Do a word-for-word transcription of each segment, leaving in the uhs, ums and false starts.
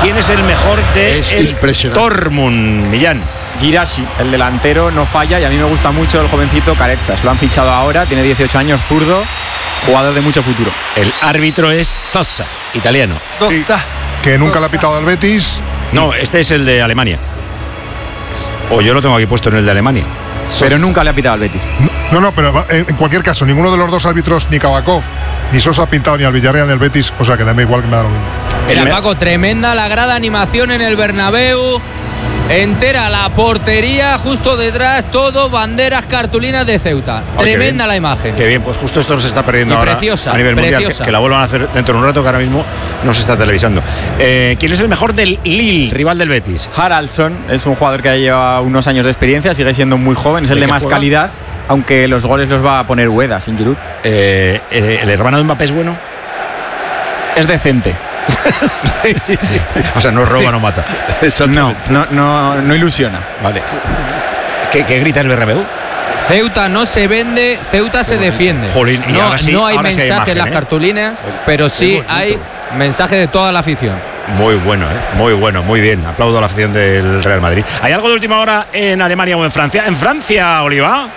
¿Quién es el mejor de es el Dortmund, Millán? Guirassy, el delantero, no falla y a mí me gusta mucho el jovencito Carezas. Lo han fichado ahora, tiene dieciocho años, zurdo, jugador de mucho futuro. El árbitro es Sosa, italiano. Sosa. Que nunca le ha pitado al Betis. No, este es el de Alemania. O yo lo tengo aquí puesto en el de Alemania. Pero nunca le ha pitado al Betis. No, no, pero en cualquier caso, ninguno de los dos árbitros, ni Kabakov, ni Sosa ha pintado ni al Villarreal ni al Betis, o sea que da igual, que me da lo mismo. Mira, Paco, tremenda la grada animación en el Bernabéu. Entera la portería, justo detrás, todo banderas, cartulinas de Ceuta. Oh, Tremenda la imagen. Qué bien, pues justo esto nos está perdiendo y ahora preciosa, a nivel preciosa. mundial. Que, que la vuelvan a hacer dentro de un rato, que ahora mismo no se está televisando. Eh, ¿Quién es el mejor del Lille, rival del Betis? Haraldsson es un jugador que lleva unos años de experiencia, sigue siendo muy joven, es el ¿De de qué más juega? calidad, aunque los goles los va a poner Ueda, sin Giroud. Eh, eh, ¿El hermano de Mbappé es bueno? Es decente. O sea, no roba, no mata. No, no, no, no ilusiona. Vale. ¿Qué, qué grita el Bernabéu? Ceuta no se vende, Ceuta se defiende. Jolín, y no, ahora sí, no hay ahora sí hay mensaje en imagen, las ¿eh? cartulinas, pero sí hay mensaje de toda la afición. Muy bueno, ¿eh? Muy bueno, muy bien. Aplaudo a la afición del Real Madrid. ¿Hay algo de última hora en Alemania o en Francia? En Francia, Oliva.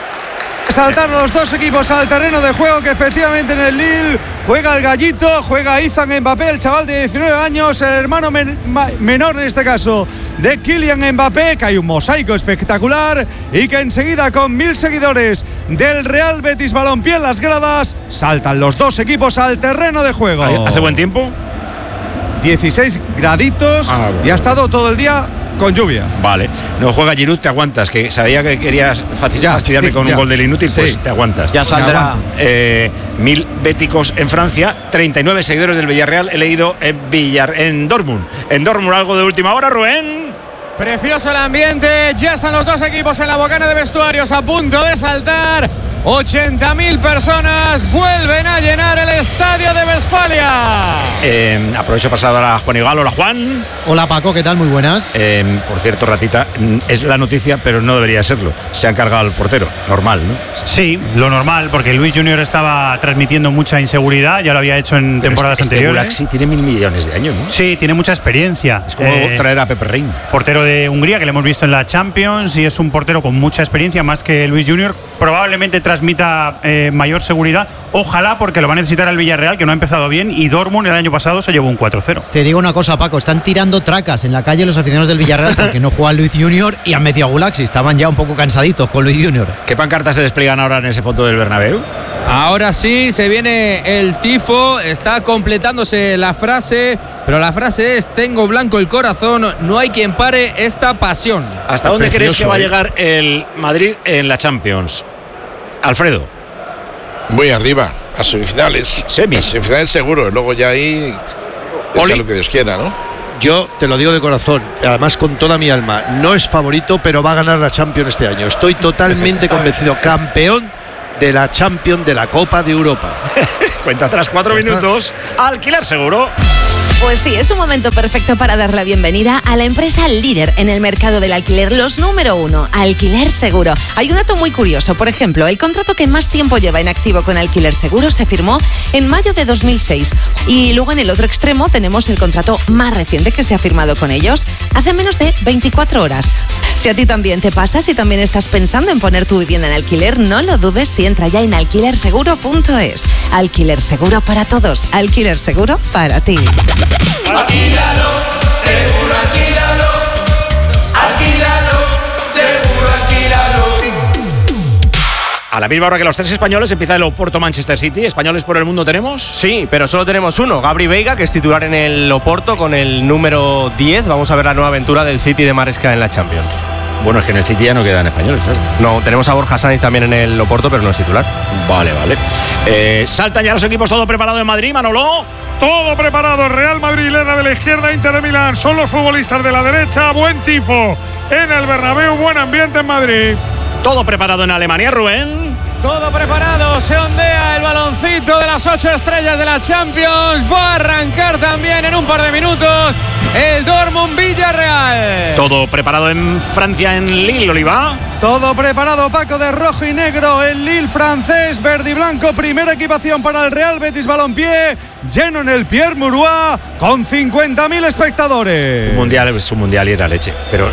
Saltar los dos equipos al terreno de juego, que efectivamente en el Lille juega el gallito, juega Izan Mbappé, el chaval de diecinueve años, el hermano men- menor en este caso de Kylian Mbappé, que hay un mosaico espectacular y que enseguida con mil seguidores del Real Betis Balompié en las gradas saltan los dos equipos al terreno de juego. ¿Hace buen tiempo? dieciséis graditos Ah, bueno. y ha estado todo el día con lluvia. Vale. No juega Giroud, te aguantas, que sabía que querías faci- Ya, fastidiarme con ya. un gol del inútil, pues Sí. te aguantas. Ya saldrá. Eh, mil béticos en Francia, treinta y nueve seguidores del Villarreal, he leído en Villar, en Dortmund. En Dortmund, algo de última hora, Rubén. Precioso el ambiente, ya están los dos equipos en la bocana de vestuarios a punto de saltar. ochenta mil personas vuelven a llenar el estadio de Westfalia. Eh, aprovecho para saludar a Juan Igual. Hola, Juan. Hola Paco, ¿qué tal? Muy buenas. Eh, por cierto, Ratita, es la noticia, pero no debería serlo. Se han cargado al portero, normal, ¿no? Sí, lo normal, porque Luis Junior estaba transmitiendo mucha inseguridad, ya lo había hecho en Pero temporadas este, este anteriores. Gulaxi tiene mil millones de años, ¿no? Sí, tiene mucha experiencia. Es como Eh, traer a Pepe Reina. portero de Hungría, que le hemos visto en la Champions, y es un portero con mucha experiencia, más que Luis Junior. Probablemente transmita eh, mayor seguridad. Ojalá, porque lo va a necesitar el Villarreal, que no ha empezado bien, y Dortmund el año pasado se llevó un cuatro cero. Te digo una cosa, Paco, están tirando tracas en la calle los aficionados del Villarreal porque no juega Luis Junior y han metido a Gulaxi. Estaban ya un poco cansaditos con Luis Junior. ¿Qué pancartas se despliegan ahora en ese foto del Bernabéu? Ahora sí, se viene el tifo, está completándose la frase, pero la frase es: tengo blanco el corazón, no hay quien pare esta pasión. ¿Hasta dónde Precioso, crees que va a ¿eh? llegar el Madrid en la Champions? Alfredo. Muy arriba, a semifinales. Semis. A semifinales seguro, luego ya ahí Oli. es lo que Dios quiera, ¿no? Yo te lo digo de corazón, además con toda mi alma, no es favorito, pero va a ganar la Champions este año. Estoy totalmente convencido, campeón de la Champions, de la Copa de Europa. Cuenta atrás, cuatro minutos. Alquiler seguro. Pues sí, es un momento perfecto para dar la bienvenida a la empresa líder en el mercado del alquiler, los número uno, Alquiler Seguro. Hay un dato muy curioso, por ejemplo, el contrato que más tiempo lleva en activo con Alquiler Seguro se firmó en mayo de dos mil seis. Y luego en el otro extremo tenemos el contrato más reciente que se ha firmado con ellos hace menos de veinticuatro horas. Si a ti también te pasa, si también estás pensando en poner tu vivienda en alquiler, no lo dudes y entra ya en alquiler seguro punto es. Alquiler Seguro para todos, Alquiler Seguro para ti. Alquílalo, seguro alquílalo. Alquílalo, seguro alquílalo. A la misma hora que los tres españoles empieza el Oporto Manchester City. ¿Españoles por el mundo tenemos? Sí, pero solo tenemos uno, Gabri Veiga, que es titular en el Oporto con el número diez. Vamos a ver la nueva aventura del City de Maresca en la Champions. Bueno, es que en el City ya no quedan españoles, claro. No, tenemos a Borja Sainz también en el Oporto, pero no es titular. Vale, vale. Eh, saltan ya los equipos, todo preparado en Madrid, Manolo. Todo preparado, Real Madrid, Lena de la izquierda, Inter de Milán, son los futbolistas de la derecha, buen tifo en el Bernabéu, buen ambiente en Madrid. Todo preparado en Alemania, Rubén. Todo preparado, se ondea el baloncito de las ocho estrellas de la Champions. Va a arrancar también en un par de minutos el Dortmund Villarreal. Todo preparado en Francia, en Lille, Oliva. Todo preparado, Paco, de rojo y negro. El Lille francés, verde y blanco. Primera equipación para el Real Betis Balompié. Lleno en el Pierre Mauroy con cincuenta mil espectadores. Un mundial es un mundial y era leche. Pero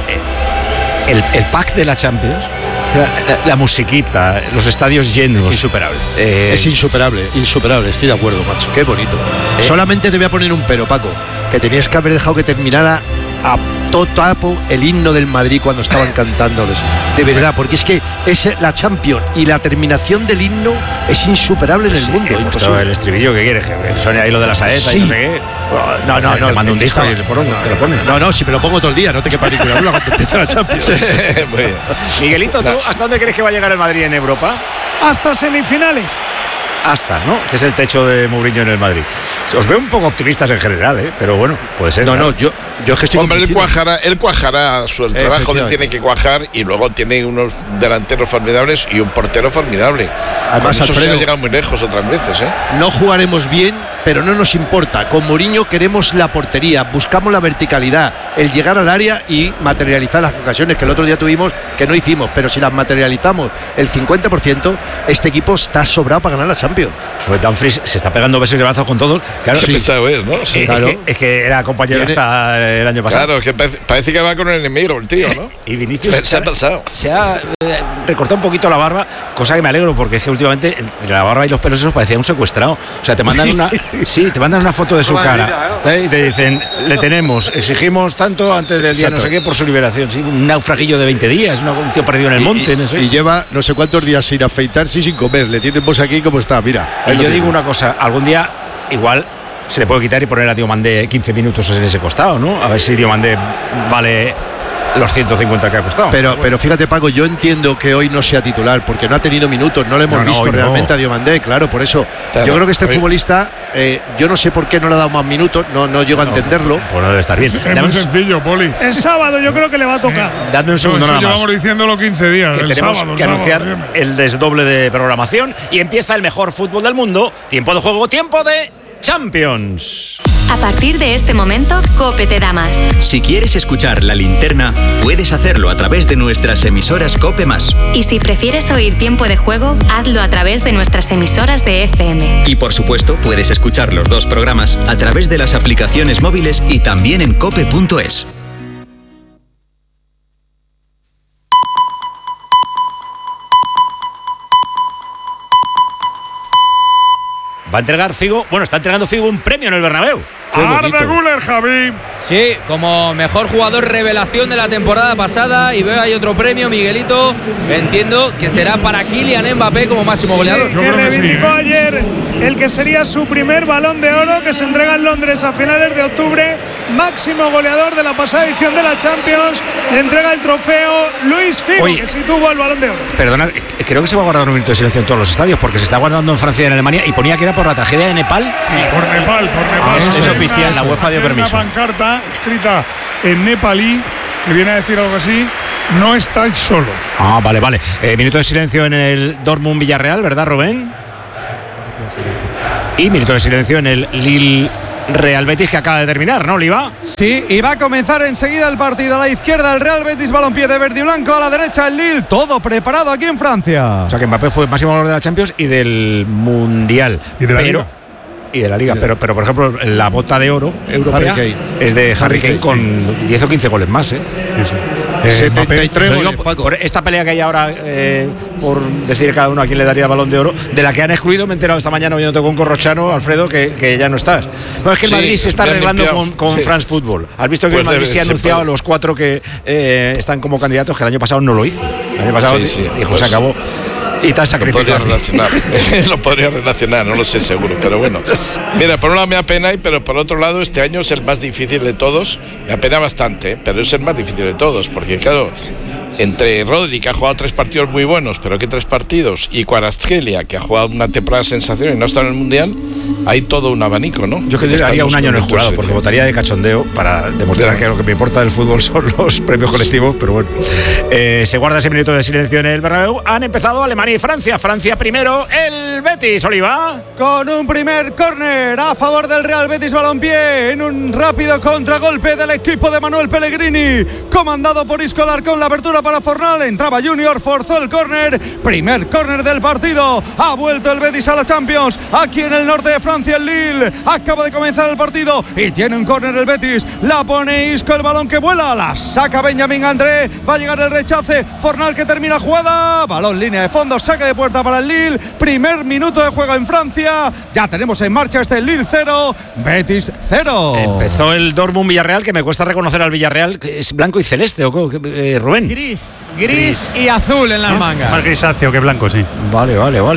el, el pack de la Champions, la, la, la musiquita, los estadios llenos. Es insuperable. Eh, es insuperable, insuperable. Estoy de acuerdo, macho. Qué bonito. Eh. Solamente te voy a poner un pero, Paco. Que tenías que haber dejado que terminara a totapo el himno del Madrid cuando estaban cantándoles. De verdad, porque es que es la Champions y la terminación del himno es insuperable en el sí, mundo. El estribillo que quieres, que suene ahí lo de la saeta sí. y no sé qué. No, no, no. Te mando un disco y te lo pones. No, no, si me lo pongo todo el día, no te quepa ninguna duda cuando empieza la Champions. Muy bien. Miguelito, ¿tú hasta dónde crees que va a llegar el Madrid en Europa? Hasta semifinales. Hasta, ¿no? Que es el techo de Mourinho en el Madrid. Os veo un poco optimistas en general, ¿eh? Pero bueno, puede ser. No, claro. no, yo, yo es que estoy Hombre, él cuajará, él cuajará su el trabajo que tiene que cuajar y luego tiene unos delanteros formidables y un portero formidable. Además, eso Alfredo, se ha llegado muy lejos otras veces, ¿eh? No jugaremos bien, pero no nos importa. Con Mourinho queremos la portería, buscamos la verticalidad, el llegar al área y materializar las ocasiones que el otro día tuvimos que no hicimos, pero si las materializamos el cincuenta por ciento, este equipo está sobrado para ganar la Champions. Pues Dumfries se está pegando besos de brazos con todos. Claro, Qué pesado es, ¿no? Sí, es, claro. que, es que era compañero Tiene... hasta el año pasado. Claro, que parece, parece que va con el enemigo el tío, ¿no? Y Vinicius se, se ha pasado. Se ha eh, recortado un poquito la barba, cosa que me alegro porque es que últimamente entre la barba y los pelos esos parecía un secuestrado. O sea, te mandan una sí, te mandan una foto de su cara y te dicen, le tenemos, exigimos tanto antes del día Exacto. no sé qué por su liberación. Sí, un naufragillo de veinte días, un tío perdido en el y, monte. Y, no sé. y lleva no sé cuántos días sin afeitarse y sin comer. Le tienen vos aquí como está, mira. Y yo digo una cosa, algún día igual se le puede quitar y poner a Diomandé quince minutos en ese costado, ¿no? A ver si Diomandé vale los ciento cincuenta que ha costado. Pero, pero fíjate, Paco, yo entiendo que hoy no sea titular porque no ha tenido minutos, no le hemos no, visto no, realmente no. a Diomandé, claro, por eso claro, yo creo que este hoy. futbolista, eh, yo no sé por qué no le ha dado más minutos, no, no llego a entenderlo. Pues no debe estar bien. Es, es muy sencillo, Poli. El sábado yo creo que le va a tocar. Eh, Dadme un segundo no, nada más. Llevamos diciéndolo quince días. Que el tenemos sábado, que el anunciar sábado, el desdoble de programación y empieza el mejor fútbol del mundo. Tiempo de juego, tiempo de Champions. A partir de este momento, COPE te da más. Si quieres escuchar La Linterna, puedes hacerlo a través de nuestras emisoras COPE más. Y si prefieres oír Tiempo de Juego, hazlo a través de nuestras emisoras de F M. Y por supuesto, puedes escuchar los dos programas a través de las aplicaciones móviles y también en cope punto es. Va a entregar Figo, bueno, está entregando Figo un premio en el Bernabéu. Arda Güler, Javi. Sí, como mejor jugador revelación de la temporada pasada. Y veo ahí otro premio, Miguelito. Entiendo que será para Kylian Mbappé como máximo goleador. Sí, que reivindicó sí. ayer el que sería su primer Balón de Oro, que se entrega en Londres a finales de octubre. Máximo goleador de la pasada edición de la Champions. Le entrega el trofeo Luis Figo, Oye, que sí tuvo el Balón de Oro. Perdona, creo que se va a guardar un minuto de silencio en todos los estadios, porque se está guardando en Francia y en Alemania, y ponía que era por la tragedia de Nepal. Sí, por Nepal, por Nepal. Ah, eso es oficial, la UEFA dio permiso. Una pancarta escrita en nepalí que viene a decir algo así: no estáis solos. Ah, vale, vale. Eh, minuto de silencio en el Dortmund Villarreal, ¿verdad, Rubén? Y minuto de silencio en el Lille Real Betis, que acaba de terminar, ¿no, Oliva? Sí, y va a comenzar enseguida el partido. A la izquierda el Real Betis Balompié de verde y blanco, a la derecha el Lille, todo preparado aquí en Francia. O sea que Mbappé fue máximo goleador de la Champions y del Mundial. Y de la pero, Liga. Y de la Liga, pero, pero por ejemplo, la bota de oro europea es de Harry Kane con diez o quince goles más, ¿eh? Sí, sí. Eh, setenta y tres goles, por, por esta pelea que hay ahora, eh, por decir cada uno a quién le daría el Balón de Oro, de la que han excluido, me he enterado esta mañana oyendo con Corrochano, Alfredo, que, que ya no estás. No, es que el sí, Madrid se está arreglando con, con sí. France Football. Has visto que pues el Madrid se ha anunciado a los cuatro que eh, están como candidatos, que el año pasado no lo hizo. El año pasado sí, sí, dijo, pues, se acabó. Y tan sacrificado. Lo podría relacionar, lo podría relacionar, no lo sé seguro, pero bueno. Mira, por un lado me apena, pero por otro lado este año es el más difícil de todos. Me apena bastante, pero es el más difícil de todos, porque claro, entre Rodri, que ha jugado tres partidos muy buenos, pero que tres partidos, y Kvaratskhelia, que ha jugado una temporada sensacional y no está en el Mundial, hay todo un abanico, ¿no? Yo que haría un año en el jurado, porque votaría de cachondeo para demostrar que lo que me importa del fútbol son los premios colectivos, pero bueno. Eh, se guarda ese minuto de silencio en el Bernabéu. Han empezado Alemania y Francia. Francia primero, el Betis, Oliva. Con un primer córner a favor del Real Betis Balompié, en un rápido contragolpe del equipo de Manuel Pellegrini, comandado por Isco Alarcón. La apertura para Fornal, entraba Junior, forzó el córner, primer córner del partido. Ha vuelto el Betis a la Champions, aquí en el norte de Francia, el Lille. Acaba de comenzar el partido y tiene un córner el Betis. La pone Isco, el balón que vuela, la saca Benjamín André. Va a llegar el rechace, Fornal que termina jugada, balón línea de fondo, saque de puerta para el Lille. Primer minuto de juego en Francia. Ya tenemos en marcha este Lille cero, Betis cero. Empezó el Dortmund Villarreal, que me cuesta reconocer al Villarreal. ¿Es blanco y celeste o qué, eh, Rubén? Gris, gris, gris y azul en las mangas. Más grisáceo que blanco, sí. Vale, vale, vale.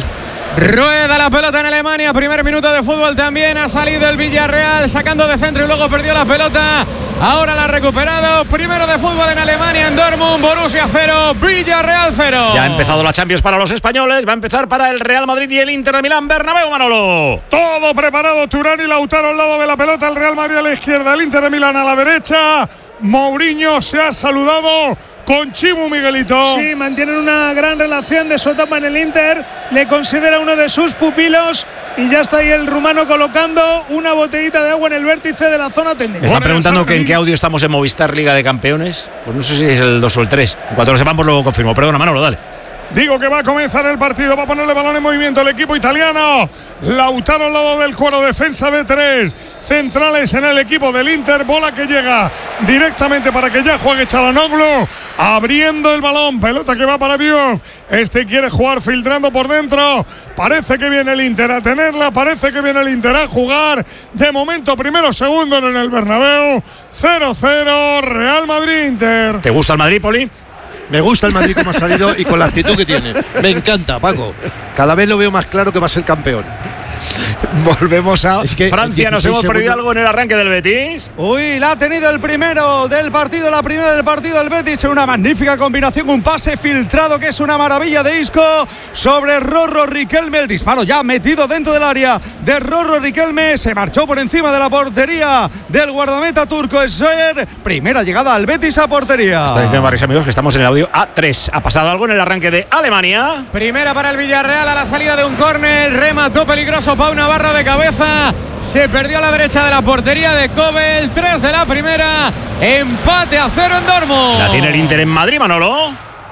Rueda la pelota en Alemania, primer minuto de fútbol también, ha salido el Villarreal sacando de centro y luego perdió la pelota, ahora la ha recuperado, primero de fútbol en Alemania, en Dortmund, Borussia cero, Villarreal cero. Ya ha empezado la Champions para los españoles, va a empezar para el Real Madrid y el Inter de Milán. Bernabéu, Manolo. Todo preparado, Turán y Lautaro al lado de la pelota, el Real Madrid a la izquierda, el Inter de Milán a la derecha. Mourinho se ha saludado con Chimu, Miguelito. Sí, mantienen una gran relación de su etapa en el Inter, le considera uno de sus pupilos y ya está ahí el rumano colocando una botellita de agua en el vértice de la zona técnica. Me están preguntando que en qué audio estamos en Movistar Liga de Campeones. Pues no sé si es el dos o el tres. Cuando lo sepamos luego confirmo. Perdona, Manolo, dale. Digo que va a comenzar el partido, va a ponerle balón en movimiento el equipo italiano. Lautaro al lado del cuero, defensa de tres centrales en el equipo del Inter. Bola que llega directamente para que ya juegue Çalhanoğlu, abriendo el balón, pelota que va para Diouf. Este quiere jugar filtrando por dentro. Parece que viene el Inter a tenerla, parece que viene el Inter a jugar. De momento, primero segundo en el Bernabéu. cero cero, Real Madrid-Inter. ¿Te gusta el Madrid, Poli? Me gusta el Madrid como ha salido y con la actitud que tiene. Me encanta, Paco. Cada vez lo veo más claro que va a ser campeón. Volvemos a es que Francia. Nos hemos perdido algo en el arranque del Betis. Uy, la ha tenido el primero del partido, la primera del partido del Betis. Una magnífica combinación, un pase filtrado que es una maravilla de Isco sobre Rorro Riquelme. El disparo ya metido dentro del área de Rorro Riquelme. Se marchó por encima de la portería del guardameta turco Esser. Primera llegada al Betis a portería. Está diciendo varios amigos que estamos en el audio A tres. ¿Ha pasado algo en el arranque de Alemania? Primera para el Villarreal a la salida de un córner. Remató peligroso Pau Navarro de cabeza, se perdió a la derecha de la portería de Kobel. Tres de la primera, empate a cero en Dortmund. La tiene el Inter en Madrid, Manolo.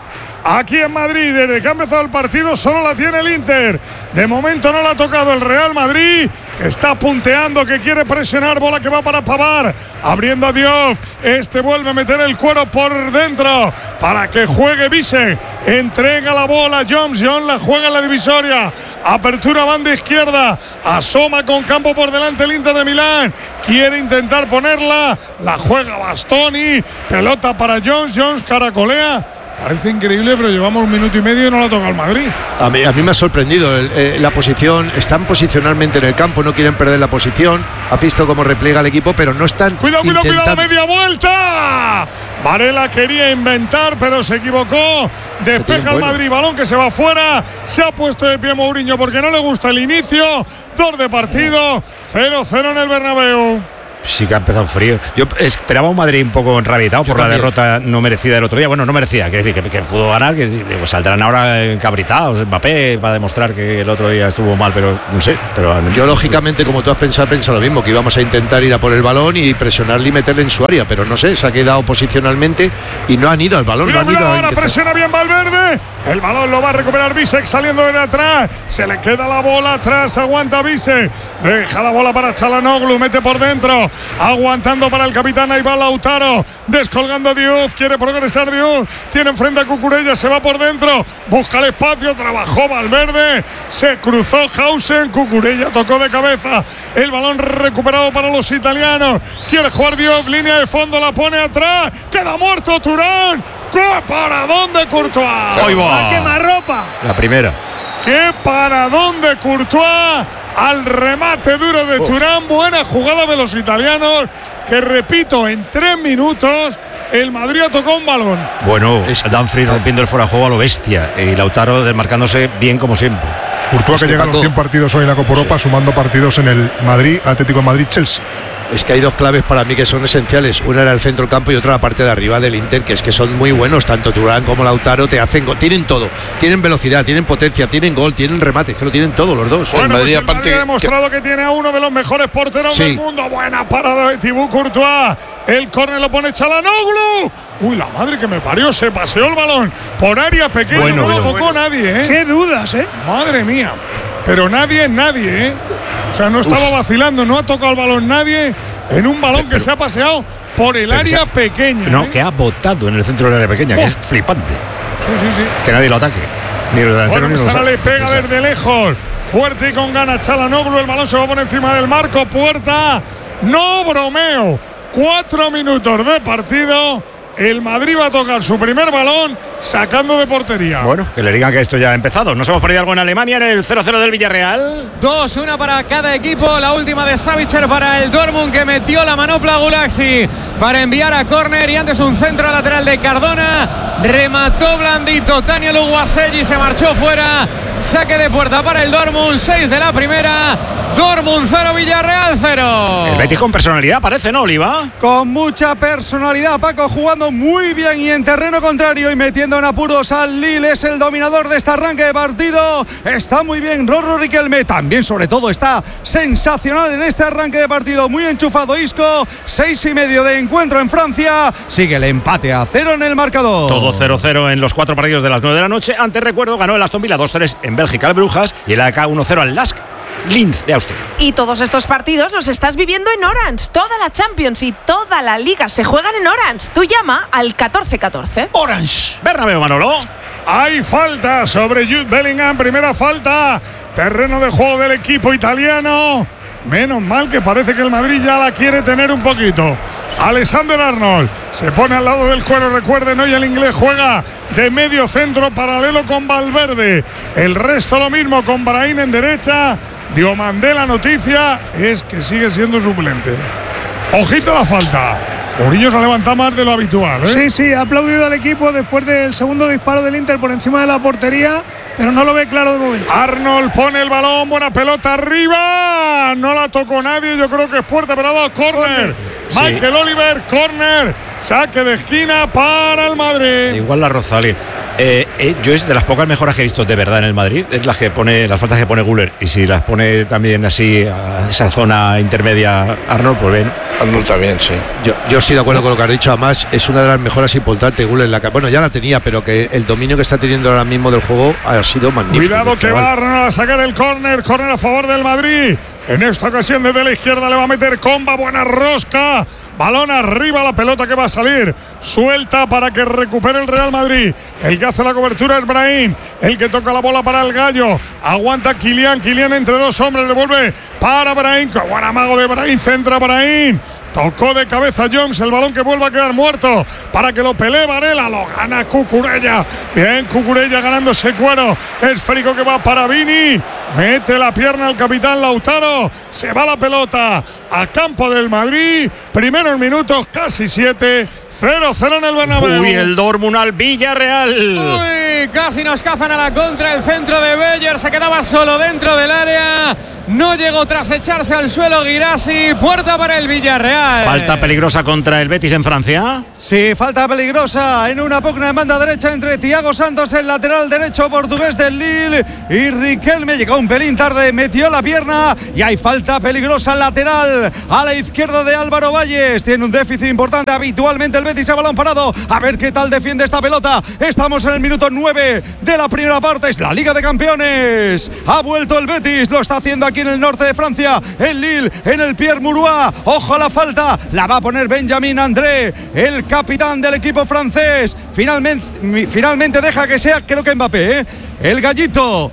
Aquí en Madrid, desde que ha empezado el partido, solo la tiene el Inter. De momento no la ha tocado el Real Madrid, que está punteando, que quiere presionar. Bola que va para Pavard, abriendo a Diouf. Este vuelve a meter el cuero por dentro para que juegue Vise. Entrega la bola a Jones. Jones la juega en la divisoria. Apertura banda izquierda. Asoma con campo por delante el Inter de Milán. Quiere intentar ponerla. La juega Bastoni. Pelota para Jones. Jones caracolea. Parece increíble, pero llevamos un minuto y medio y no la toca el Madrid. A mí, a mí me ha sorprendido el, eh, la posición. Están posicionalmente en el campo, no quieren perder la posición. Ha visto cómo repliega el equipo, pero no están. Cuidado, cuidado, intentando... cuidado, media vuelta. Varela quería inventar, pero se equivocó. Despeja el Madrid, balón que se va fuera. Se ha puesto de pie Mourinho porque no le gusta el inicio. Dos de partido, cero cero en el Bernabéu. Sí que ha empezado frío. Yo esperaba un Madrid un poco enrabietado por la derrota no merecida del otro día. Bueno, no merecida, quiere decir que, que pudo ganar, que pues, saldrán ahora encabritados Mbappé para demostrar que el otro día estuvo mal, pero no sé. Pero, Yo lógicamente, como tú has pensado, pensado lo mismo, que íbamos a intentar ir a por el balón y presionarle y meterle en su área, pero no sé, se ha quedado posicionalmente y no han ido al balón. Mira, no han ido ahora presiona bien Valverde. El balón lo va a recuperar Bisek saliendo de atrás. Se le queda la bola atrás, aguanta Bisek. Deja la bola para Çalhanoğlu, mete por dentro. Aguantando para el capitán, ahí va Lautaro. Descolgando a Diouf, quiere progresar Diouf. Tiene enfrente a Cucurella, se va por dentro. Busca el espacio, trabajó Valverde. Se cruzó Hausen, Cucurella tocó de cabeza. El balón recuperado para los italianos. Quiere jugar Diouf, línea de fondo, la pone atrás. Queda muerto Turán. ¡Qué paradón de Courtois! ¡Ahí va! ¡A quemarropa! La primera. ¡Qué paradón de Courtois! Al remate duro de Turán. Buena jugada de los italianos, que repito, en tres minutos el Madrid ha tocado un balón. Bueno, es Dumfries rompiendo el fuera de juego a lo bestia y Lautaro desmarcándose bien como siempre. Courtois que llega a los cien partidos hoy en la Copa Europa, sí, sumando partidos en el Madrid, Atlético de Madrid, Chelsea. Es que hay dos claves para mí que son esenciales. Una era el centro campo y otra la parte de arriba del Inter, que es que son muy buenos. Tanto Turán como Lautaro te hacen gol. Tienen todo. Tienen velocidad, tienen potencia, tienen gol, tienen remate. Que lo tienen todo los dos. Bueno, el Madrid, pues el Madrid ha demostrado que... que tiene a uno de los mejores porteros sí. del mundo. Buena parada de Thibaut Courtois. El córner lo pone Çalhanoğlu. Uy, la madre que me parió. Se paseó el balón por área pequeña. Bueno, no lo bueno, tocó bueno. nadie, ¿eh? Qué dudas, ¿eh? Madre mía. Pero nadie es nadie, ¿eh? O sea, no estaba Uf. vacilando. No ha tocado el balón nadie. En un balón pero, que se ha paseado por el área sea, pequeña. No, ¿eh? que ha botado en el centro del área pequeña, oh. que es flipante. Sí, sí, sí. Que nadie lo ataque. Ni el delantero bueno, ni Sara los le pega desde lejos. Fuerte y con ganas Çalhanoğlu. El balón se va por encima del marco. Puerta. No bromeo. Cuatro minutos de partido. El Madrid va a tocar su primer balón sacando de portería. Bueno, que le digan que esto ya ha empezado. ¿Nos hemos perdido algo en Alemania en el cero cero del Villarreal? Dos, una para cada equipo. La última de Savitzer para el Dortmund, que metió la manopla Gulaxi para enviar a córner. Y antes un centro lateral de Cardona. Remató blandito Tania Luguasegui y se marchó fuera. Saque de puerta para el Dortmund. seis de la primera. Dortmund cero, Villarreal cero. El Betis con personalidad parece, ¿no, Oliva? Con mucha personalidad, Paco, jugando muy bien y en terreno contrario y metiendo en apuros al Lille. Es el dominador de este arranque de partido. Está muy bien Rorro Riquelme. También, sobre todo, está sensacional en este arranque de partido. Muy enchufado Isco. Seis y medio de encuentro en Francia. Sigue el empate a cero en el marcador. Todo cero cero en los cuatro partidos de las nueve de la noche. Antes, recuerdo, ganó el Aston Villa dos tres en Bélgica al Brujas y el A K uno cero al Lask Linz de Austria. Y todos estos partidos los estás viviendo en Orange. Toda la Champions y toda la Liga se juegan en Orange. Tú llama al catorce catorce. Orange. Bernabéu, Manolo. Hay falta sobre Jude Bellingham. Primera falta. Terreno de juego del equipo italiano. Menos mal que parece que el Madrid ya la quiere tener un poquito. Alexander Arnold se pone al lado del cuero. Recuerden, hoy el inglés juega de medio centro paralelo con Valverde. El resto lo mismo con Brahim en derecha. Diomandé, la noticia es que sigue siendo suplente. Ojito a la falta. Mourinho se ha levantado más de lo habitual, ¿eh? Sí, sí, ha aplaudido al equipo después del segundo disparo del Inter por encima de la portería, pero no lo ve claro de momento. Arnold pone el balón, buena pelota arriba. No la tocó nadie, yo creo que es puerta, pero ha dado córner. Sí. Michael Oliver, córner. Saque de esquina para el Madrid. Igual la Rozali. Eh, eh, yo es de las pocas mejoras que he visto de verdad en el Madrid, es las que pone, las faltas que pone Güler, y si las pone también así a esa zona intermedia Arnold, pues bien. Arnold también, sí. Yo, yo estoy de acuerdo con lo que has dicho, además es una de las mejoras importantes Güler, la que, bueno, ya la tenía, pero que el dominio que está teniendo ahora mismo del juego ha sido magnífico. Cuidado que va Arnold a sacar el córner, córner a favor del Madrid. En esta ocasión desde la izquierda le va a meter Comba, buena rosca. Balón arriba, la pelota que va a salir. Suelta para que recupere el Real Madrid. El que hace la cobertura es Brahim. El que toca la bola para el Gallo. Aguanta Kylian. Kylian entre dos hombres. Devuelve para Brahim. Qué buen amago de Brahim. Centra Brahim. Tocó de cabeza Jones, el balón que vuelve a quedar muerto para que lo pelee Varela, lo gana Cucurella. Bien, Cucurella ganándose cuero. Esférico que va para Vini. Mete la pierna al capitán Lautaro. Se va la pelota a campo del Madrid. Primeros minutos, casi siete. cero cero en el Bernabéu. Uy, el Dortmund al Villarreal. Uy, casi nos cazan a la contra. El centro de Beller se quedaba solo dentro del área. No llegó tras echarse al suelo Guirassy. Puerta para el Villarreal. Falta peligrosa contra el Betis en Francia. Sí, falta peligrosa en una pugna en banda derecha entre Thiago Santos, el lateral derecho portugués del Lille, y Riquelme. Llegó un pelín tarde, metió la pierna y hay falta peligrosa lateral a la izquierda de Álvaro Valles. Tiene un déficit importante habitualmente el Betis a balón parado. A ver qué tal defiende esta pelota. Estamos en el minuto nueve de la primera parte. Es la Liga de Campeones. Ha vuelto el Betis, lo está haciendo aquí en el norte de Francia, el Lille, en el Pierre Mauroy. Ojo a la falta, la va a poner Benjamin André, el capitán del equipo francés. Finalmente, finalmente deja que sea, creo que Mbappé, ¿eh? El Gallito.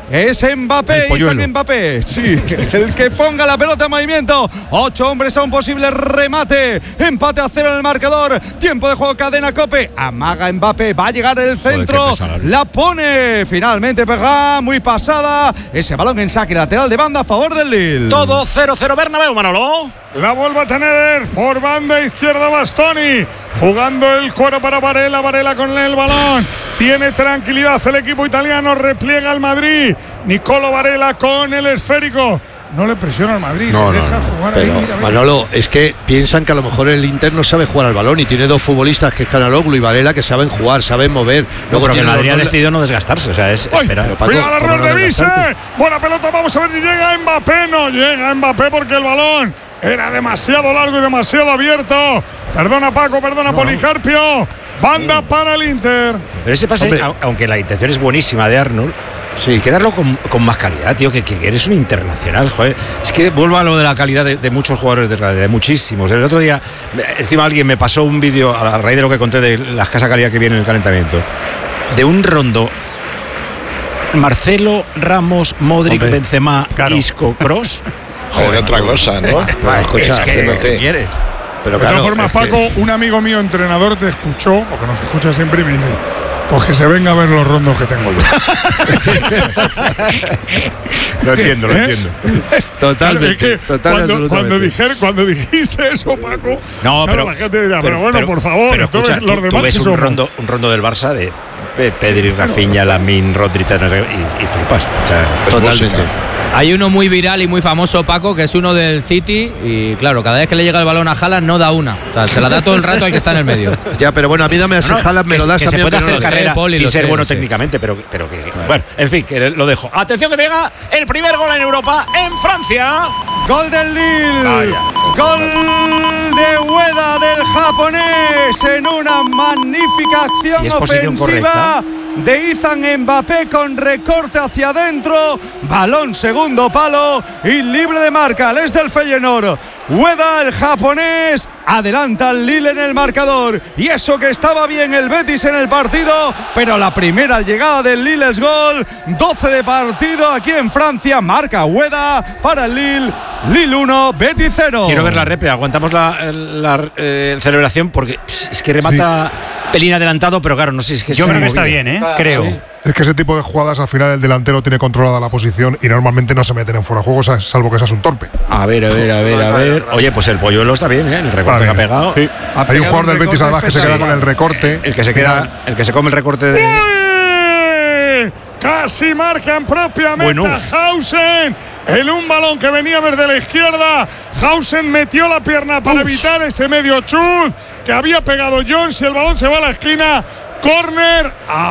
Es Mbappé, Ethan Mbappé. Sí, el que ponga la pelota en movimiento. Ocho hombres a un posible remate. Empate a cero en el marcador. Tiempo de juego, cadena Cope. Amaga Mbappé, va a llegar el centro. Joder, la pone. Finalmente pega, muy pasada. Ese balón en saque lateral de banda a favor del Lille. Todo cero cero Bernabéu, Manolo. La vuelve a tener por banda izquierda Bastoni. Jugando el cuero para Varela. Varela con el balón. Tiene tranquilidad el equipo italiano. Repliega el Madrid. Nicolo Varela con el esférico. No le presiona al Madrid, no, le deja no, no. jugar Pero, ahí. Mira, mira. Manolo, es que piensan que a lo mejor el Inter no sabe jugar al balón y tiene dos futbolistas que es Canaloglu y Varela que saben jugar, saben mover. No, pero que el Madrid ha decidido no desgastarse, o sea, es esperar. Cuidado el error de Vise. Buena pelota, vamos a ver si llega Mbappé. No llega Mbappé porque el balón era demasiado largo y demasiado abierto. Perdona Paco, perdona no. Policarpio. Banda para el Inter. Pero ese pase, Hombre. aunque la intención es buenísima de Arnold, sí, hay que darlo con, con más calidad, tío, que, que eres un internacional, joder. Es que vuelvo a lo de la calidad de, de muchos jugadores, de, de muchísimos. El otro día, encima alguien me pasó un vídeo, a raíz de lo que conté de la escasa calidad que viene en el calentamiento, de un rondo. Marcelo, Ramos, Modric, Hombre, Benzema, claro. Isco, Kroos. Joder, otra cosa, ¿no? Va, escucha, es que no te quieres. Pero de claro, todas formas, Paco, que... un amigo mío entrenador te escuchó, o que nos escucha siempre, y me dice: pues que se venga a ver los rondos que tengo yo. Lo entiendo, lo ¿Eh? entiendo. Totalmente. Claro, es que total, cuando, cuando, dijer, cuando dijiste eso, Paco, no, pero, la gente dirá, pero, pero bueno, pero, por favor, pero escucha, los tú, demás tú ves que un somos. rondo, un rondo del Barça de Pedri, sí, Rafinha, claro. Lamine, Rodri, y, y flipas. O sea, totalmente. Hay uno muy viral y muy famoso, Paco, que es uno del City y claro, cada vez que le llega el balón a Haaland no da una. O sea, se la da todo el rato al que está en el medio. Ya, pero bueno, a mí dame a ese no, Haaland, me lo das que a mí. Se puede hacer no carrera Poli, sin ser sé, bueno sé. técnicamente, pero, pero que… Claro. Bueno, en fin, que lo dejo. Atención que llega el primer gol en Europa, en Francia. Gol del Lille. Vaya. Gol de Ueda del japonés en una magnífica acción ofensiva de Ethan Mbappé con recorte hacia adentro, balón segundo palo y libre de marca. Es del Feyenoord. Ueda, el japonés, adelanta al Lille en el marcador. Y eso que estaba bien el Betis en el partido, pero la primera llegada del Lille es gol. doce de partido aquí en Francia. Marca Ueda para el Lille. Lille uno, Betis cero. Quiero ver la repe. Aguantamos la, la eh, celebración porque es que remata… Sí. Pelín adelantado, pero claro, no sé si es que… Yo creo que está bien, ¿eh? Ah, creo. Sí. Es que ese tipo de jugadas al final el delantero tiene controlada la posición y normalmente no se meten en fuera de juego, salvo que seas un torpe. A ver, a ver, a ver, a ver. Oye, pues el Polluelo está bien, ¿eh? El recorte que ha pegado. Sí. Ha Hay un jugador del Betis además que se queda con el recorte. El que se queda, el que se come el recorte de… ¡Uy! Casi marcan propiamente bueno. a Hausen. En un balón que venía desde la izquierda, Hausen metió la pierna para Uf. evitar ese medio chut que había pegado Jones y el balón se va a la esquina. Córner a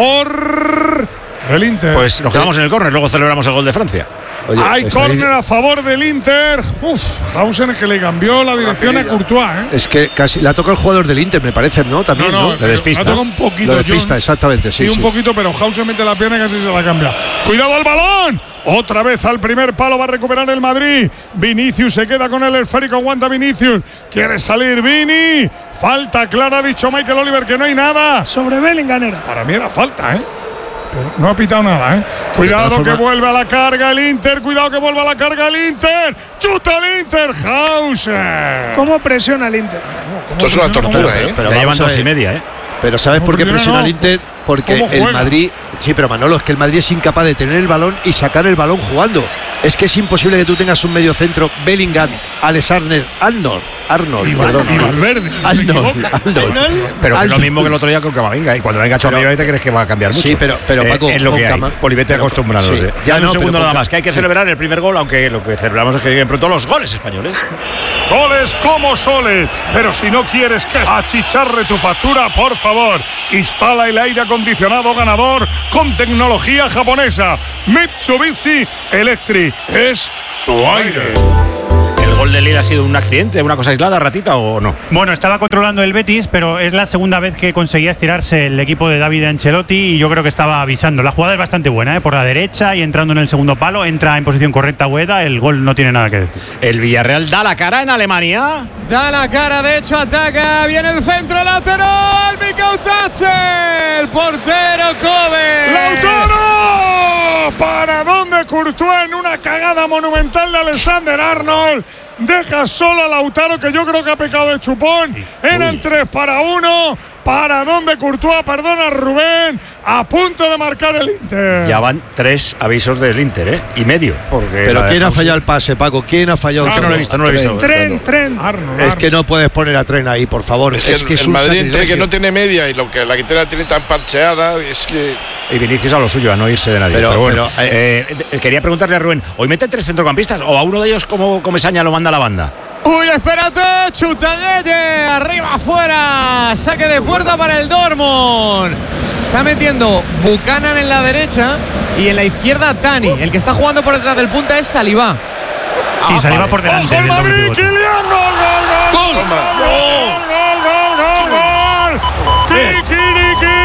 favor del Inter. Pues nos quedamos en el córner, luego celebramos el gol de Francia. Oye, Hay córner ahí a favor del Inter. Uf, Hausen que le cambió la dirección a Courtois, ¿eh? Es que casi la toca el jugador del Inter, me parece, ¿no? También, ¿no? no, no Le despista. La toca un poquito. Lo despista, Jones, exactamente, sí. Y un sí. poquito, pero Hausen mete la pierna y casi se la cambia. ¡Cuidado al balón! Otra vez al primer palo va a recuperar el Madrid. Vinicius se queda con el esférico, aguanta Vinicius. Quiere salir Vini. Falta clara, ha dicho Michael Oliver que no hay nada. Sobre Bellingham era. Para mí era falta, ¿eh? Pero no ha pitado nada, ¿eh? Cuidado forma... que vuelve a la carga el Inter. Cuidado que vuelve a la carga el Inter. ¡Chuta el Inter! ¡Hausen! ¿Cómo presiona el Inter? Esto es una tortura, ¿eh? Pero ya llevan dos y media, ¿eh? Pero ¿sabes por qué presiona no? el Inter? Porque el Madrid… Sí, pero Manolo, es que el Madrid es incapaz de tener el balón y sacar el balón jugando. Es que es imposible que tú tengas un medio centro, Bellingham, Alexander, Arnold, Arnold, y, perdón, y Valverde, Arnold, Arnold, pero que es lo mismo que el otro día con Camavinga. Y cuando venga Chomavira te crees que va a cambiar mucho. Sí, pero, pero Paco, eh, es lo que hay. Polivete acostumbrado. Sí, ya un no, segundo nada más, que hay que celebrar el primer gol, aunque lo que celebramos es que lleguen pronto los goles españoles. Goles como soles, pero si no quieres que achicharre tu factura, por favor, instala el aire acondicionado ganador con tecnología japonesa. Mitsubishi Electric es tu aire. ¿El gol de Lille ha sido un accidente, una cosa aislada, ratita o no? Bueno, estaba controlando el Betis, pero es la segunda vez que conseguía estirarse el equipo de David Ancelotti y yo creo que estaba avisando. La jugada es bastante buena, ¿eh? Por la derecha y entrando en el segundo palo, entra en posición correcta Ueda, el gol no tiene nada que decir. El Villarreal da la cara en Alemania. Da la cara, de hecho ataca, viene el centro lateral, Mikau Tatze, el portero Kobe. ¡Lautaro! Paradón de Courtois en una cagada monumental de Alexander Arnold. Deja solo a Lautaro, que yo creo que ha pecado de chupón. Eran tres para uno. Paradón de Courtois, perdona Rubén, a punto de marcar el Inter. Ya van tres avisos del Inter, ¿eh? Y medio. Porque Pero ¿quién ha fallado el pase, Paco? ¿Quién ha fallado el pase? No lo he visto, no lo he visto. Tren, tren. Arnold, es que no puedes poner a Tren ahí, por favor. Es que, es que el, es el Madrid, entre que no tiene media y lo que la quitera tiene tan parcheada, es que. Y Vinicius a lo suyo, a no irse de nadie. Pero, pero bueno, pero, eh, eh, quería preguntarle a Rubén, ¿hoy meten tres centrocampistas o a uno de ellos como Comesaña lo manda a la banda? Uy, espérate, Chutaguelle, arriba afuera, saque de puerta para el Dortmund. Está metiendo Buchanan en la derecha y en la izquierda Tani. El que está jugando por detrás del punta es Saliba. Sí, ah, Saliba por delante. ¡Ojo el Madrid, Kylian! ¡Gol, gol, gol! ¡Gol, gol, gol, gol, gol! ¡Kikiriki!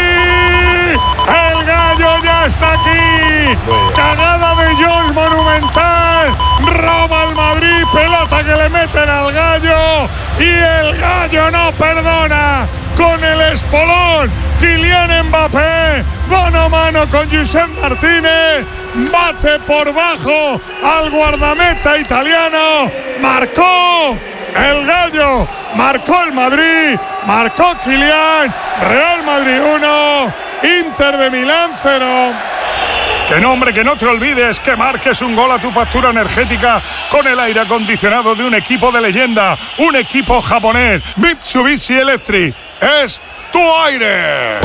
¡El gallo ya está aquí! ¡Cagada de Jones monumental! ¡Roba el Madrid! ¡Pelota que le meten al gallo! ¡Y el gallo no perdona! ¡Con el espolón! Kylian Mbappé, mano a mano con Josep Martínez, bate por bajo al guardameta italiano, marcó el gallo, marcó el Madrid, marcó Kylian, Real Madrid uno, Inter de Milán cero. Que no, hombre, que no te olvides que marques un gol a tu factura energética con el aire acondicionado de un equipo de leyenda, un equipo japonés, Mitsubishi Electric. Es tu aire.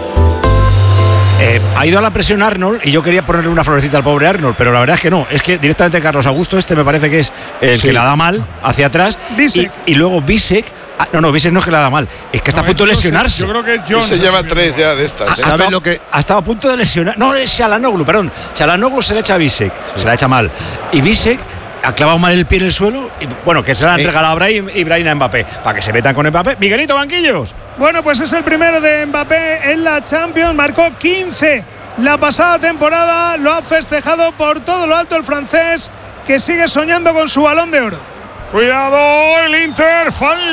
Eh, ha ido a la presión Arnold y yo quería ponerle una florecita al pobre Arnold, pero la verdad es que no. Es que directamente Carlos Augusto, este me parece que es el sí. que la da mal hacia atrás. Y, y luego Bisek. Ah, no, no, Bisek no es que la da mal, es que está no, a punto de lesionarse. Yo creo que John se lleva tres ya de estas. ¿eh? Ha, estado, lo que... ha estado a punto de lesionar. No, es Çalhanoğlu, perdón. Çalhanoğlu se le echa a Bisek, sí. se la echa mal. Y Bisek ha clavado mal el pie en el suelo y bueno, que se la han eh. regalado a Brahim y Brahim a Mbappé para que se metan con Mbappé. Miguelito, banquillos. Bueno, pues es el primero de Mbappé en la Champions, marcó quince la pasada temporada, lo ha festejado por todo lo alto el francés, que sigue soñando con su Balón de Oro. Cuidado, el Inter,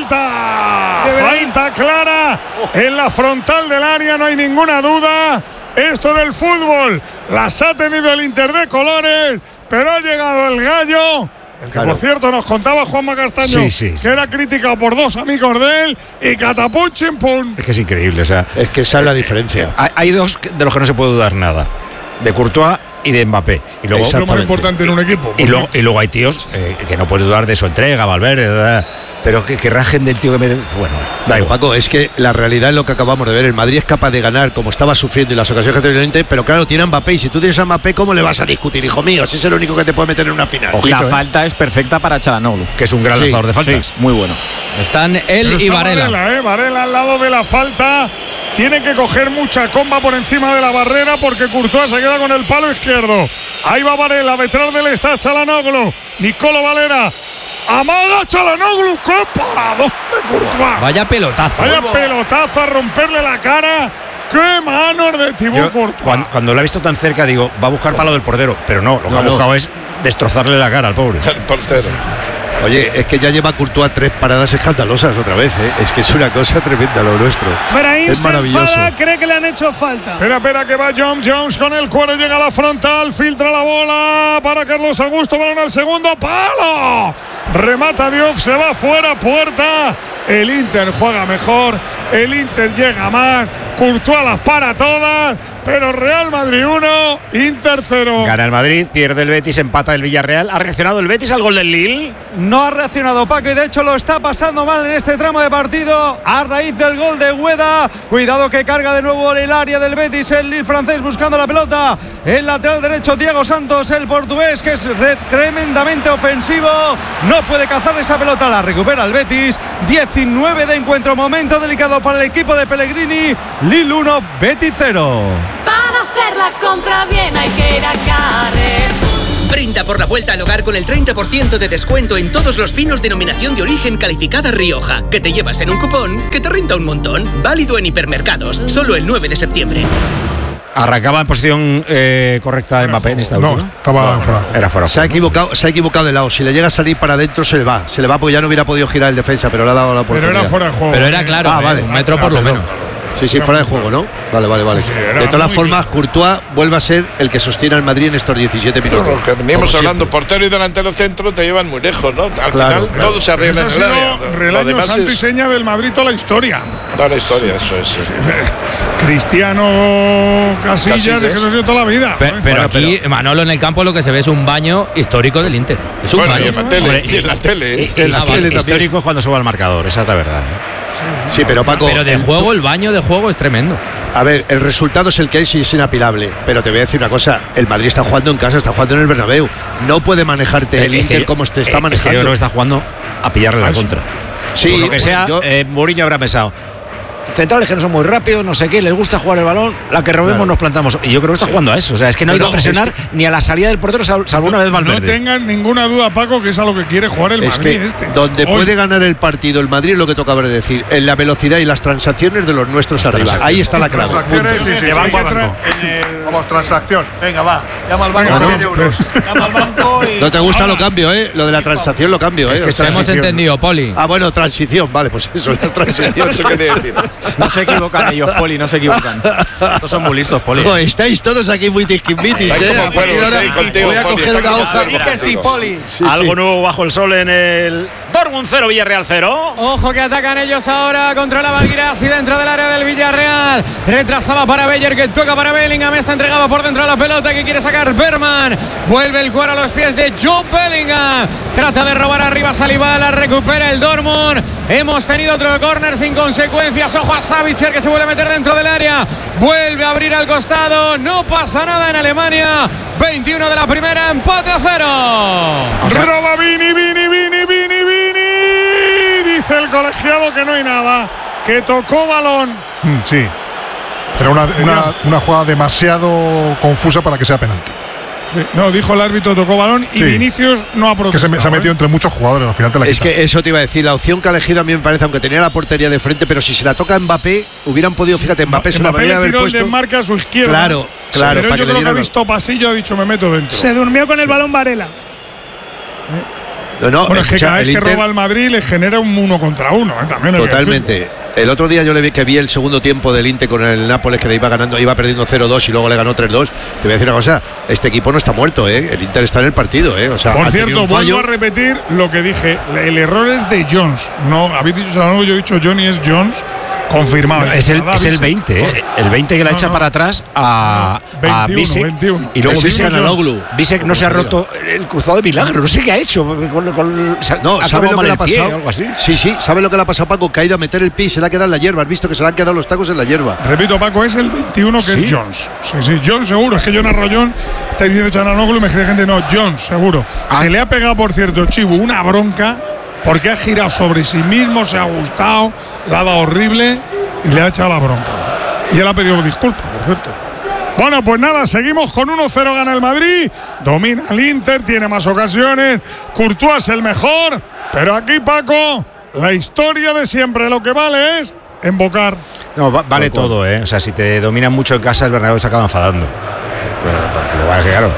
falta, falta clara en la frontal del área, no hay ninguna duda. Esto en el fútbol las ha tenido el Inter de colores, pero ha llegado el gallo. El que, claro. por cierto, nos contaba Juanma Castaño sí, sí, sí. que era criticado por dos amigos de él y catapum chimpum. Es que es increíble, o sea. Es que esa es la diferencia. Hay, hay dos de los que no se puede dudar nada: de Courtois y de Mbappé. Y luego, es lo más importante en un equipo. Y, y, luego, y luego hay tíos eh, que no puedes dudar de su entrega, Valverde, ¿verdad? Pero que, que rajen del tío que me. Bueno, da igual. Paco, es que la realidad es lo que acabamos de ver. El Madrid es capaz de ganar como estaba sufriendo en las ocasiones que tenía el Inter, pero claro, tiene a Mbappé. Y si tú tienes a Mbappé, ¿cómo le vas a discutir, hijo mío? Si es el único que te puede meter en una final. Ojito, la eh. falta es perfecta para Çalhanoğlu, que es un gran sí, lanzador de faltas. Sí, muy bueno. Están él pero y está Varela. Varela, eh, Varela al lado de la falta. Tiene que coger mucha comba por encima de la barrera porque Courtois se queda con el palo izquierdo. Ahí va Varela, detrás de él está Çalhanoğlu. Nicolo Valera. Amaga Çalhanoğlu, qué parado de Courtois. Vaya pelotazo. Vaya pelotazo a romperle la cara. ¡Qué manos de Thibaut Courtois! Cuando, cuando lo he visto tan cerca digo, va a buscar palo del portero, pero no, lo que no, ha buscado no. es destrozarle la cara al pobre. El portero. Oye, es que ya lleva Courtois tres paradas escandalosas otra vez, ¿eh? Es que es una cosa tremenda lo nuestro. Brahim es maravilloso. Se enfada, cree que le han hecho falta. Espera, espera, que va Jones, Jones con el cuero, llega a la frontal, filtra la bola para Carlos Augusto, balón al segundo palo. Remata Diop, se va fuera, puerta. El Inter juega mejor, el Inter llega más, Courtois las para todas, pero Real Madrid uno, Inter cero. Gana el Madrid, pierde el Betis, empata el Villarreal. ¿Ha reaccionado el Betis al gol del Lille? No ha reaccionado Paco y de hecho lo está pasando mal en este tramo de partido a raíz del gol de Ueda. Cuidado que carga de nuevo el área del Betis, el Lille francés buscando la pelota. El lateral derecho Diego Santos, el portugués, que es re- tremendamente ofensivo. No puede cazar esa pelota, la recupera el Betis. diecinueve de encuentro, momento delicado para el equipo de Pellegrini. Lille uno, Betis cero. Para hacer la compra bien hay que ir a Carrefour. Brinda por la vuelta al hogar con el treinta por ciento de descuento en todos los vinos denominación de origen calificada Rioja, que te llevas en un cupón que te renta un montón. Válido en hipermercados, solo el nueve de septiembre. Arrancaba en posición eh, correcta de Mbappé en esta no, última. estaba no, fuera. Era fuera. Se ha equivocado, se ha equivocado de lado. Si le llega a salir para adentro se le va, se le va porque ya no hubiera podido girar el defensa, pero le ha dado la oportunidad. Pero era fuera de juego. Pero era claro, ah, vale. un metro por lo menos. Sí, sí, fuera de juego, ¿no? Vale, vale, vale. Sí, sí, de todas formas, claro. Courtois vuelve a ser el que sostiene al Madrid en estos diecisiete minutos. Bueno, que veníamos hablando, portero y delantero centro te llevan muy lejos, ¿no? Al claro, final claro. todo se arregla en el área. Relaño santo y seña del Madrid toda la historia. Toda la historia, eso es. Sí. Cristiano, Casillas, es que eso ha sido toda la vida. Pero, pero bueno, aquí, pero... Manolo, en el campo lo que se ve es un baño histórico del Inter. Es un bueno, baño. Y en la tele, Hombre, y en la tele. ¿eh? En la tele histórico es cuando sube al marcador, esa es la verdad. Sí, pero Paco. Pero de juego, el baño de juego es tremendo. A ver, el resultado es el que es y es inapelable. Pero te voy a decir una cosa: el Madrid está jugando en casa, está jugando en el Bernabéu. No puede manejarte el, el Inter como te está eh, manejando. Es que yo creo que está jugando a pillarle la contra. Sí, por lo que pues sea, yo... eh, Mourinho habrá pensado. Centrales que no son muy rápidos, no sé qué, les gusta jugar el balón, la que robemos claro. nos plantamos. Y yo creo que está jugando a eso. O sea, es que no ha ido a presionar es que... ni a la salida del portero, salvo una vez Valverde. No tengan ninguna duda, Paco, que es a lo que quiere jugar el es Madrid que este. Donde Hoy. puede ganar el partido el Madrid es lo que toca ver decir, en la velocidad y las transacciones de los nuestros las arriba. Ahí está la clave. Transacciones, sí, sí, sí, sí, banco. El... Vamos, transacción. Venga, va. Llama al banco. No, euros. Llama al banco y... no te gusta lo cambio, ¿eh? Lo de la transacción lo cambio, ¿eh? Es que o sea, hemos entendido, Poli. Ah, bueno, transición, vale, pues eso, la transición. Eso qué te decir. No se equivocan ellos, Poli, no se equivocan. No son muy listos, Poli. Oh, estáis todos aquí muy tiquismitis, ¿eh? Como puedo, sí, contigo, voy a Poli, coger una hoja. Y que sí, Poli. Sí, Algo sí. nuevo bajo el sol en el Dortmund cero, Villarreal cero. Ojo que atacan ellos ahora, controlaba Guirassi dentro del área del Villarreal. Retrasaba para Beyer, que toca para Bellingham. Está entregado por dentro de la pelota que quiere sacar Berman. Vuelve el cuero a los pies de Joe Bellingham. Trata de robar arriba Saliba, la recupera el Dortmund. Hemos tenido otro córner sin consecuencias. Ojo a Savitzer, que se vuelve a meter dentro del área. Vuelve a abrir al costado. No pasa nada en Alemania. veintiuno de la primera, empate a cero. Roba Vini, Vini, Vini, Vini, Vini. Dice el colegiado que no hay nada. Que tocó balón. Mm, sí. Pero una, una, una jugada demasiado confusa para que sea penalti. Sí, no, dijo el árbitro, tocó balón y sí. Vinicius no ha protestado. Que se, se ha metido ¿eh? entre muchos jugadores, al final te la Es quita. que eso te iba a decir, la opción que ha elegido a mí me parece, aunque tenía la portería de frente, pero si se la toca a Mbappé, hubieran podido, fíjate, Mbappé se la podría haber puesto. El marca a su izquierda. Claro, claro. Pero para yo que creo le que ha visto pasillo, ha dicho, me meto dentro. Se durmió con el balón Varela. No, no, bueno, escucha, es que cada vez que Inter... roba el Madrid le genera un uno contra uno, ¿eh? También. Totalmente. El otro día yo le vi que vi el segundo tiempo del Inter con el Nápoles, que le iba ganando, iba perdiendo cero dos y luego le ganó tres dos. Te voy a decir una cosa, este equipo no está muerto, ¿eh? El Inter está en el partido, ¿eh? O sea, por cierto, vuelvo a repetir lo que dije, el error es de Jones. No, habéis dicho, no, yo he dicho Johnny es Jones. Confirmado. No, es, el, es el veinte, ¿eh? El veinte que la no, echa no. para atrás a, veintiuno, a Bisek. veintiuno. Y luego Bisek, Bisek no se ha roto el cruzado de milagro. No sé qué ha hecho. Con, con, no, ¿sabes lo que le ha pasado? Algo así. Sí, sí, ¿sabes lo que le ha pasado a Paco? Que ha ido a meter el pie y se le ha quedado en la hierba. Has visto que se le han quedado los tacos en la hierba. Repito, Paco, es el veintiuno que ¿Sí? es Jones. Sí, sí, Jones seguro. Es que Jonas Rollón está diciendo Chananoglu y me cree gente, no, Jones seguro. Ah. Se le ha pegado, por cierto, Chibu, una bronca porque ha girado sobre sí mismo, se ha gustado, la ha dado horrible. Y le ha echado la bronca. Y él ha pedido disculpas, por cierto. Bueno, pues nada, seguimos con uno cero, gana el Madrid. Domina el Inter, tiene más ocasiones. Courtois es el mejor. Pero aquí, Paco, la historia de siempre, lo que vale es embocar. No, va, vale Paco. todo, ¿eh? O sea, si te dominan mucho en casa, el Bernabéu se acaba enfadando. Bueno, pero vale, claro.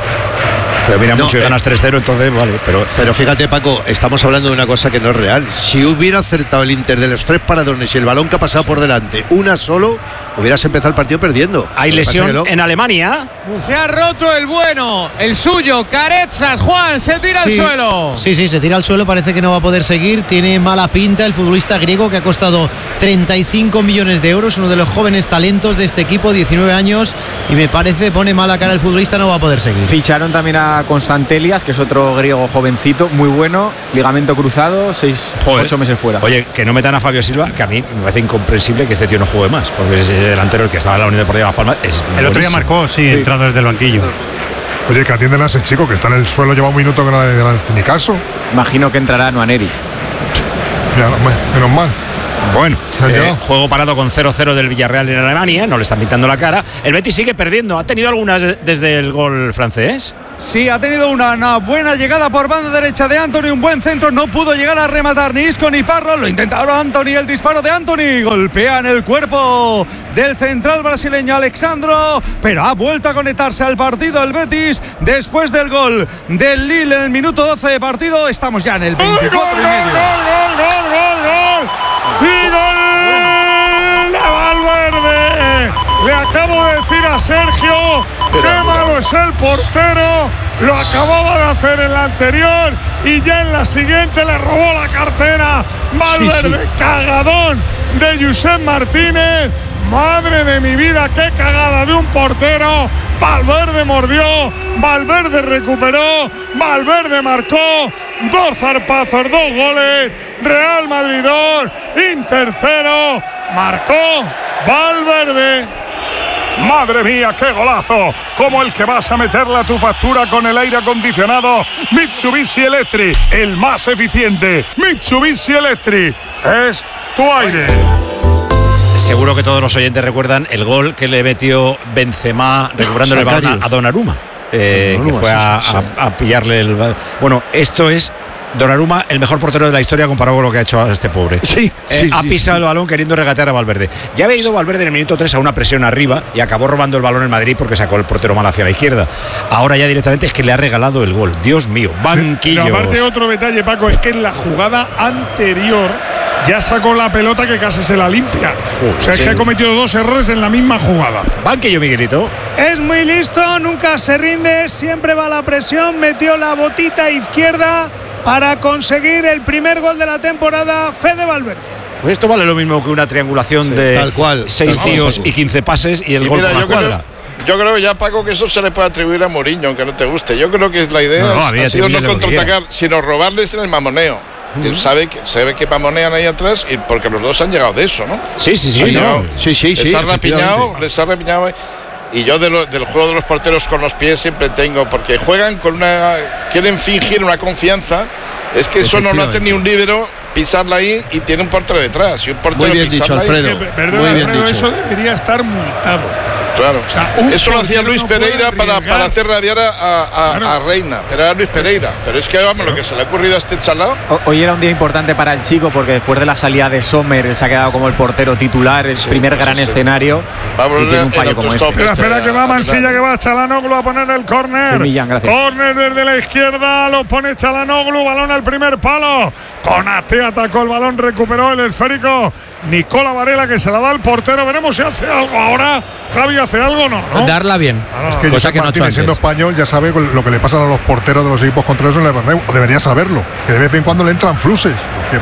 Te dominan no, mucho y eh, ganas tres cero, entonces vale. Pero, pero fíjate, Paco, estamos hablando de una cosa que no es real. Si hubiera acertado el Inter de los tres paradones y el balón que ha pasado por delante, una solo, hubieras empezado el partido perdiendo. Hay lesión lo... en Alemania. Se ha roto el bueno, el suyo, Carezas. Juan, se tira sí, al suelo. Sí, sí, se tira al suelo, parece que no va a poder seguir. Tiene mala pinta el futbolista griego, que ha costado treinta y cinco millones de euros, uno de los jóvenes talentos de este equipo, diecinueve años, y me parece, pone mala cara el futbolista, no va a poder seguir. Ficharon también a Constantelias, que es otro griego jovencito, muy bueno, ligamento cruzado, seis, Joder. ocho meses fuera. Oye, que no metan a Fabio Silva, que a mí me parece incomprensible que este tío no juegue más, porque ese delantero, el que estaba en la Unión Deportiva Las Palmas, es el otro día marcó, sí, sí, entrando desde el banquillo. Oye, que atienden a ese chico que está en el suelo, lleva un minuto que no le dan ni caso. Imagino que entrará Nwaneri. Ya, menos mal. Bueno, eh, juego parado con cero cero del Villarreal en Alemania, no le están pintando la cara. El Betis sigue perdiendo, ¿ha tenido algunas desde el gol francés? Sí, ha tenido una, una buena llegada por banda derecha de Antony, un buen centro, no pudo llegar a rematar ni Isco ni Parro, lo intenta ahora Antony, el disparo de Antony, golpea en el cuerpo del central brasileño Alexandro, pero ha vuelto a conectarse al partido el Betis después del gol del Lille en el minuto doce de partido. Estamos ya en el veinticuatro y medio. ¡Gol, gol, gol, gol, gol, gol! ¡Y gol de Valverde! Mira, Sergio, qué malo es el portero. Lo acababa de hacer en la anterior y ya en la siguiente le robó la cartera. Valverde, sí, sí. Cagadón de Josep Martínez. Madre de mi vida, qué cagada de un portero. Valverde mordió, Valverde recuperó, Valverde marcó. Dos zarpazos, dos goles. Real Madrid dos, Inter cero. Marcó Valverde. Madre mía, qué golazo, como el que vas a meterle a tu factura con el aire acondicionado Mitsubishi Electric, el más eficiente. Mitsubishi Electric es tu aire. Seguro que todos los oyentes recuerdan el gol que le metió Benzema recuperando el balón a Donnarumma, eh, que fue a, a, a pillarle el balón. Bueno, esto es Donnarumma, el mejor portero de la historia comparado con lo que ha hecho este pobre. Sí, eh, sí ha sí, pisado sí. el balón queriendo regatear a Valverde. Ya había ido Valverde en el minuto tres a una presión arriba y acabó robando el balón en Madrid porque sacó el portero mal hacia la izquierda. Ahora ya directamente es que le ha regalado el gol. Dios mío, banquillos. Pero aparte otro detalle, Paco, es que en la jugada anterior ya sacó la pelota que casi se la limpia. Uh, o sea, es sí. que ha cometido dos errores en la misma jugada. Banquillo, Miguelito. Es muy listo, nunca se rinde, siempre va a la presión, metió la botita izquierda para conseguir el primer gol de la temporada. Fede Valverde. Pues esto vale lo mismo que una triangulación sí, de tal cual, seis tal tíos cual. y quince pases y el y gol mira, por la yo cuadra. Creo, yo creo ya, Paco, que eso se le puede atribuir a Mourinho, aunque no te guste. Yo creo que la idea no, no, ha sido no contraatacar, sino robarles en el mamoneo. Uh-huh. Sabe que, sabe que mamonean ahí atrás y porque los dos han llegado de eso, ¿no? Sí, sí, sí. No. sí, sí, les sí. Ha rapiñado, les ha rapiñado. Y yo de lo, del juego de los porteros con los pies siempre tengo, porque juegan con una. Quieren fingir una confianza. Es que eso no lo hace ni un líbero pisarla ahí y tiene un portero detrás. Y un portero Muy bien dicho, Alfredo. Ahí, perdón, Muy bien Alfredo, dicho. Eso debería estar multado. Claro, o sea, eso lo hacía Luis no Pereira para, para hacer rabiar a, a, claro. a Reina, pero era Luis Pereira. Pero es que vamos, lo que se le ha ocurrido a este chalao. Hoy era un día importante para el chico porque después de la salida de Sommer él se ha quedado como el portero titular, el sí, primer gran sí, escenario. Sí. Y tiene un fallo como este. Espera, espera que va Mansilla, que va Chalanoglu a poner el córner. Córner desde la izquierda, lo pone Chalanoglu, balón al primer palo. Konate atacó el balón, recuperó el esférico. Nicola Varela que se la da al portero. Veremos si hace algo ahora. Javi, ¿hace algo o no, no? Darla bien. Ah, no, es que cosa que no Martínez, siendo español, ya sabe lo que le pasa a los porteros de los equipos contrarios en el Bernabéu. O debería saberlo, que de vez en cuando le entran fluses.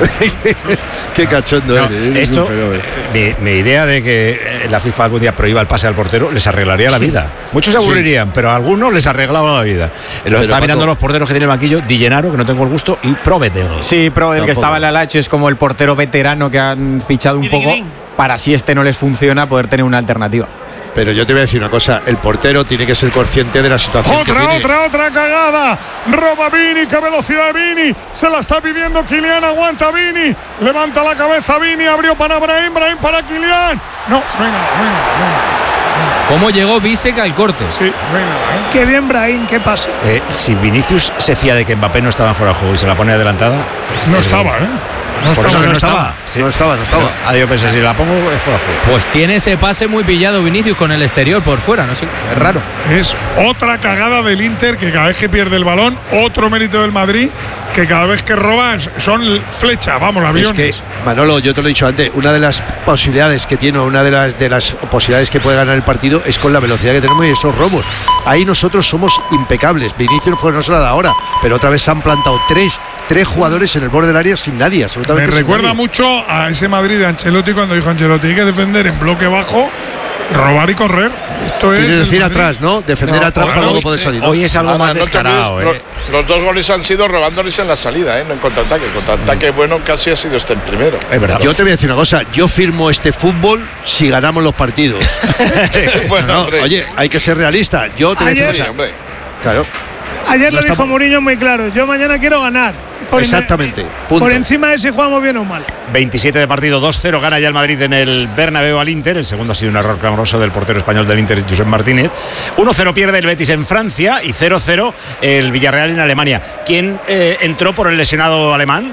Qué cachondo no, eres. Esto, mi, mi idea de que la FIFA algún día prohíba el pase al portero les arreglaría la vida. Muchos se aburrirían, sí. pero a algunos les arreglaba la vida. Lo estaba mirando los porteros que tiene el banquillo, Di Gennaro, que no tengo el gusto, y Provedel. Sí, Provedel, que estaba en la Lazio, es como el portero veterano que han fichado un poco para si este no les funciona poder tener una alternativa. Pero yo te voy a decir una cosa, el portero tiene que ser consciente de la situación otra, que tiene. Otra, otra, otra cagada. Roba Vini, qué velocidad Vini. Se la está pidiendo Kylian, aguanta Vini. Levanta la cabeza Vini, abrió para Brahim, Brahim para Kylian. No, no hay nada, no hay nada, no hay nada. ¿Cómo llegó Bisek al corte? Sí, no hay nada, ¿eh? Qué bien Brahim, ¿qué pasa? Eh, si Vinicius se fía de que Mbappé no estaba fuera de juego y se la pone adelantada. No eh, estaba, ¿eh? No estaba, no, no estaba. estaba. Sí. No estaba, no estaba. Ah, yo pensé, si la pongo, es fuera de juego. Pues tiene ese pase muy pillado Vinicius con el exterior por fuera, no sé, es raro. Es otra cagada del Inter que cada vez que pierde el balón, otro mérito del Madrid que cada vez que roba son flecha, vamos, aviones. Es que, Manolo, yo te lo he dicho antes, una de las posibilidades que tiene, una de las, de las posibilidades que puede ganar el partido es con la velocidad que tenemos y esos robos. Ahí nosotros somos impecables. Vinicius pues no se la da ahora, pero otra vez se han plantado tres, tres jugadores en el borde del área sin nadie, absolutamente. Me sin recuerda nadie. mucho a ese Madrid de Ancelotti cuando dijo Ancelotti hay que defender en bloque bajo, robar y correr. Esto es decir atrás, ¿no? Defender no, atrás para luego poder salir. Hoy es algo ah, más no descarado, eh. Los, los dos goles han sido robándoles en la salida, ¿eh? No en contraataque. El contraataque bueno casi ha sido este el primero. Es verdad. Yo te voy a decir una cosa. Yo firmo este fútbol si ganamos los partidos. Bueno, no, oye, hay que ser realista. Yo te voy a decir una cosa. Claro. Ayer no lo dijo Mourinho muy claro. Yo mañana quiero ganar. Por Exactamente. Punto. Por encima de si jugamos bien o mal. veintisiete de partido, dos cero, gana ya el Madrid en el Bernabéu al Inter. El segundo ha sido un error clamoroso del portero español del Inter, Josep Martínez. uno cero pierde el Betis en Francia y cero cero el Villarreal en Alemania. ¿Quién eh, entró por el lesionado alemán?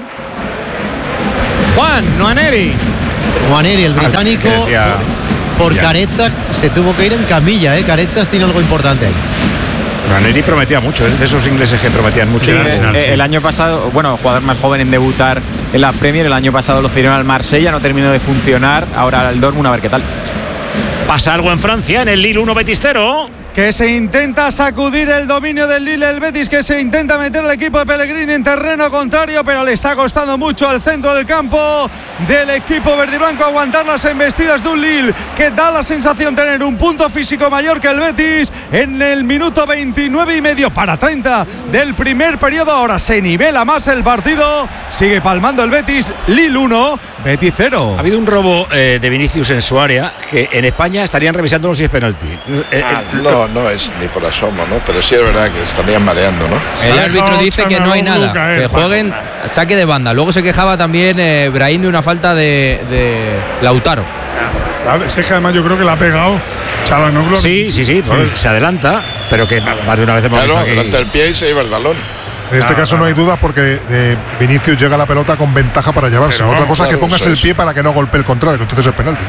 Juan Nwaneri. Nwaneri, el británico, ah, decía, por, por Caretzas se tuvo que ir en camilla. ¿eh? Caretzas tiene algo importante ahí. Nwaneri prometía mucho, ¿eh? De esos ingleses que prometían mucho. Sí, en Arsenal, el, sí. el año pasado, bueno, jugador más joven en debutar en la Premier, el año pasado lo cedieron al Marsella, no terminó de funcionar, ahora al Dortmund, a ver qué tal. Pasa algo en Francia, en el Lille uno Betis cero. Que se intenta sacudir el dominio del Lille, el Betis, que se intenta meter al equipo de Pellegrini en terreno contrario, pero le está costando mucho al centro del campo del equipo verdiblanco aguantar las embestidas de un Lille que da la sensación de tener un punto físico mayor que el Betis en el minuto veintinueve y medio para treinta del primer periodo. Ahora se nivela más el partido, sigue palmando el Betis. Lille uno, Betis cero. Ha habido un robo eh, de Vinicius en su área que en España estarían revisándolo si es penalti. Eh, ah, eh, no, no es ni por asomo, ¿no? Pero sí es verdad que estarían mareando, ¿no? El árbitro dice que no hay nada, que jueguen saque de banda. Luego se quejaba también eh, Brahim de una falta de, de Lautaro. Es que además yo creo que la ha pegado Çalhanoğlu. Sí, sí, sí, pues se adelanta, pero que más de una vez hemos claro, visto que levanta el pie y se lleva el balón. En este Ah, caso claro. no hay duda porque eh, Vinicius llega a la pelota con ventaja para llevarse. Pero Otra vamos, cosa es que claro, pongas eso el es. pie para que no golpee el contrario, que entonces es penalti.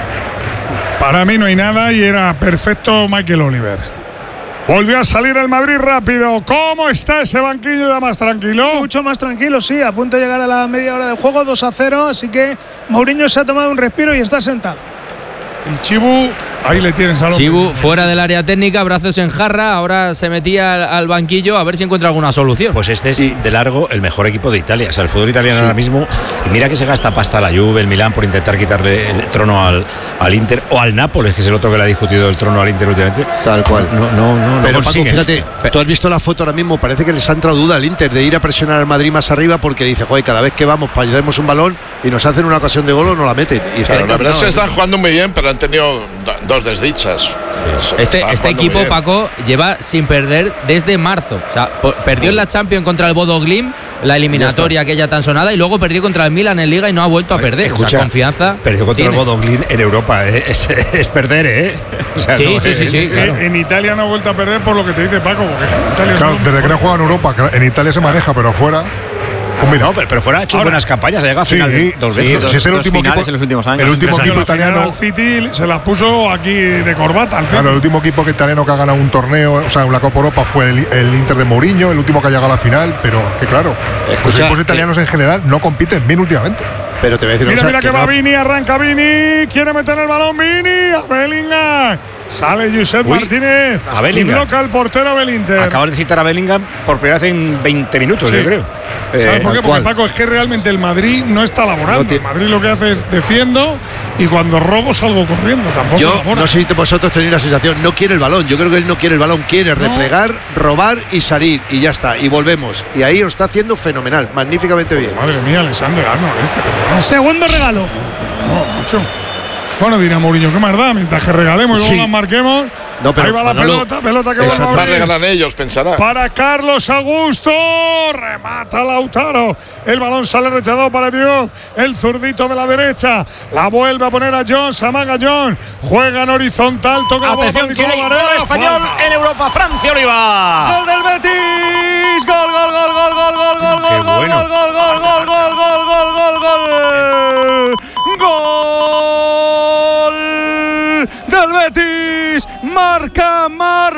Para mí no hay nada y era perfecto Michael Oliver. Volvió a salir el Madrid rápido. ¿Cómo está ese banquillo ya más tranquilo? Mucho más tranquilo, sí. A punto de llegar a la media hora del juego, dos a cero. Así que Mourinho se ha tomado un respiro y está sentado. Y Chibu, ahí le tienes a los Chibu fuera del área técnica, brazos en jarra, ahora se metía al, al banquillo a ver si encuentra alguna solución. Pues este es de largo el mejor equipo de Italia. O sea, el fútbol italiano sí. ahora mismo. Y mira que se gasta pasta la Juve, el Milán, por intentar quitarle el trono al, al Inter o al Nápoles, que es el otro que le ha discutido el trono al Inter últimamente. Tal cual. No, no, no. no Pero Paco, fíjate, tú has visto la foto ahora mismo, parece que les ha entrado duda al Inter de ir a presionar al Madrid más arriba porque dice, joder, cada vez que vamos para llevarnos un balón y nos hacen una ocasión de gol o no la meten. Y claro, la verdad es que están jugando muy bien, pero han tenido dos desdichas. Este, este equipo, Paco, lleva sin perder desde marzo. O sea, perdió en la Champions contra el Bodo Glimt, la eliminatoria aquella tan sonada, y luego perdió contra el Milan en Liga y no ha vuelto a perder. Escucha, o sea, confianza. Perdió contra tiene. el Bodo Glimt en Europa. ¿eh? Es, es perder, ¿eh? O sea, sí, no, sí, es, sí, sí, es claro. En Italia no ha vuelto a perder por lo que te dice Paco. Porque en Italia claro, desde que no juega en Europa, en Italia se maneja, pero afuera. Pues mira, no, pero, pero fuera ha hecho Ahora, buenas campañas, ha llegado a sí, final dos veces. Sí, dos, si es el último equipo en los últimos años. El último equipo italiano. El City se las puso aquí de corbata al Claro, el último equipo italiano que ha ganado un torneo, o sea, la Copa Europa fue el, el Inter de Mourinho, el último que ha llegado a la final, pero que claro, Escucha, los equipos italianos eh, en general no compiten bien últimamente. Pero te voy a decir, mira, o sea, mira que, que va no. Vini, arranca Vini, quiere meter el balón Vini, a Bellingham. Sale Josep Uy, Martínez a Bellingham. Y bloca el portero del Inter. Acabas de citar a Bellingham por primera vez en veinte minutos, sí. yo creo. ¿Sabes eh, por qué? Porque ¿cuál? Paco, es que realmente el Madrid no está laborando. No te... El Madrid lo que hace es defiendo y cuando robo salgo corriendo. Tampoco yo labora. No sé si vosotros tenéis la sensación, no quiere el balón. Yo creo que él no quiere el balón, quiere no. replegar, robar y salir. Y ya está, y volvemos. Y ahí lo está haciendo fenomenal, magníficamente bien. Madre mía, Alexander Arnold este. Pero no. Segundo regalo. No, mucho. Bueno, dirá Mourinho, ¿qué más da? Mientras que regalemos y luego sí. las marquemos. No, pero ahí va la Manolo, pelota, pelota que va a regalar ellos, pensará. Para Carlos Augusto, remata Lautaro. El balón sale rechazado para Dios. El zurdito de la derecha. La vuelve a poner a John, se amaga John. Juega en horizontal, toca la bola. Gol español en Europa, Francia Oliva. Gol del Betis. Gol, gol, gol, gol, gol, gol, gol, gol, gol, gol, gol, gol, gol, gol, gol, gol, gol, gol. Gol del Betis. Marca Mar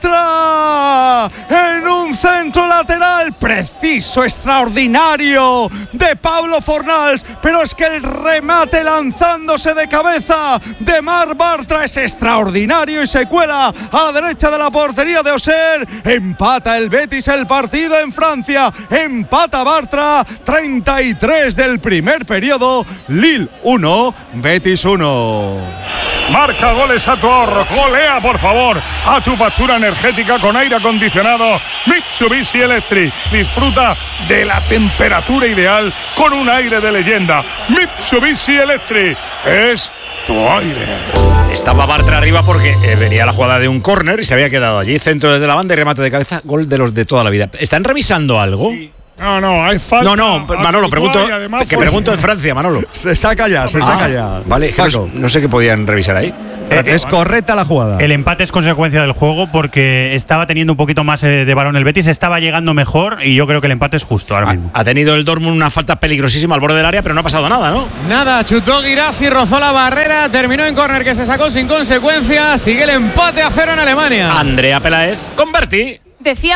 Bartra en un centro lateral preciso, extraordinario de Pablo Fornals, pero es que el remate lanzándose de cabeza de Mar Bartra es extraordinario y se cuela a la derecha de la portería de Auxerre. Empata el Betis el partido en Francia, empata Bartra, treinta y tres del primer periodo. Lille uno, Betis uno. Marca goles a tu ahorro, golea por favor a tu factura energética con aire acondicionado Mitsubishi Electric. Disfruta de la temperatura ideal con un aire de leyenda. Mitsubishi Electric es tu aire. Estaba Bartra arriba porque eh, venía la jugada de un córner y se había quedado allí. Centro desde la banda y remate de cabeza, gol de los de toda la vida. ¿Están revisando algo? Sí. No, no, hay falta. No, no, Manolo, pregunto. Además, que pues, pregunto en Francia, Manolo. Se saca ya, se ah, saca ya. Vale, no, no sé qué podían revisar ahí. Eh, es correcta la jugada. El empate es consecuencia del juego porque estaba teniendo un poquito más de balón el Betis, estaba llegando mejor y yo creo que el empate es justo ahora mismo. Ha, ha tenido el Dortmund una falta peligrosísima al borde del área, pero no ha pasado nada, ¿no? Nada, chutó Guirassi, rozó la barrera, terminó en córner que se sacó sin consecuencia, sigue el empate a cero en Alemania. Andrea Peláez, convertí. Decía